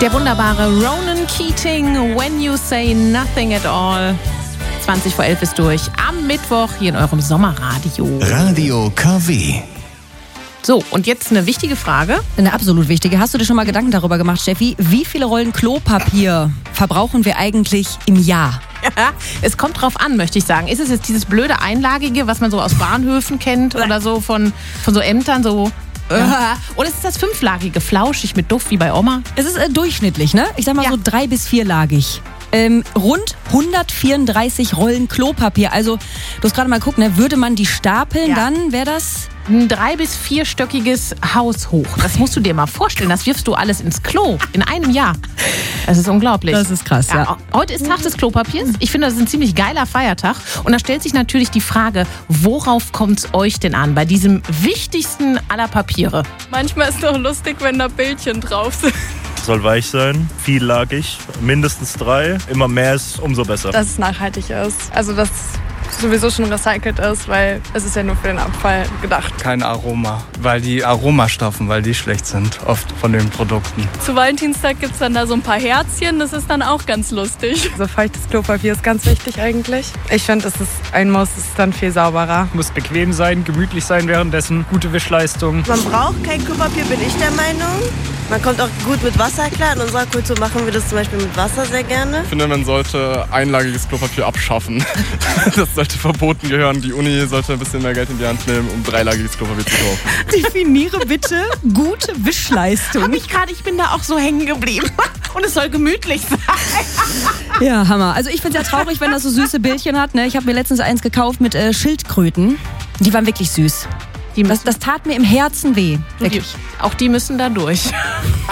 Der wunderbare Ronan Keating, When You Say Nothing at All. 20 vor 11 ist durch. Am Mittwoch hier in eurem Sommerradio. Radio KW. So, und jetzt eine wichtige Frage. Eine absolut wichtige. Hast du dir schon mal Gedanken darüber gemacht, Steffi? Wie viele Rollen Klopapier verbrauchen wir eigentlich im Jahr? Ja, es kommt drauf an, möchte ich sagen. Ist es jetzt dieses blöde Einlagige, was man so aus Bahnhöfen kennt oder so von so Ämtern, so... Ja. Oder ist es das fünflagige, flauschig mit Duft wie bei Oma? Es ist durchschnittlich, ne? Ich sag mal so 3- bis 4-lagig. Rund 134 Rollen Klopapier. Also, du hast gerade mal geguckt, ne? Würde man die stapeln, dann wäre das... Ein 3- bis 4-stöckiges Haus hoch. Das musst du dir mal vorstellen. Das wirfst du alles ins Klo in einem Jahr. Das ist unglaublich. Das ist krass, ja. Heute ist Tag des Klopapiers. Ich finde, das ist ein ziemlich geiler Feiertag. Und da stellt sich natürlich die Frage, worauf kommt es euch denn an bei diesem wichtigsten aller Papiere? Manchmal ist es doch lustig, wenn da Bildchen drauf sind. Soll weich sein, viellagig, mindestens 3. Immer mehr ist, umso besser. Dass es nachhaltig ist. Also, dass sowieso schon recycelt ist, weil es ist ja nur für den Abfall gedacht. Kein Aroma, weil die Aromastoffen, weil die schlecht sind, oft von den Produkten. Zu Valentinstag gibt es dann da so ein paar Herzchen, das ist dann auch ganz lustig. So feuchtes Klopapier ist ganz wichtig eigentlich. Ich finde, es ist ein Muss, es ist dann viel sauberer. Muss bequem sein, gemütlich sein währenddessen, gute Wischleistung. Man braucht kein Klopapier, bin ich der Meinung. Man kommt auch gut mit Wasser klar. In unserer Kultur machen wir das zum Beispiel mit Wasser sehr gerne. Ich finde, man sollte einlagiges Klopapier abschaffen. Das sollte verboten gehören. Die Uni sollte ein bisschen mehr Geld in die Hand nehmen, um 3-lagiges Klopapier zu kaufen. Definiere bitte gute Wischleistung. Ich bin da auch so hängen geblieben. Und es soll gemütlich sein. Ja, Hammer. Also ich finde es ja traurig, wenn das so süße Bildchen hat. Ne? Ich habe mir letztens eins gekauft mit Schildkröten. Die waren wirklich süß. Das tat mir im Herzen weh. Wirklich. Auch die müssen da durch.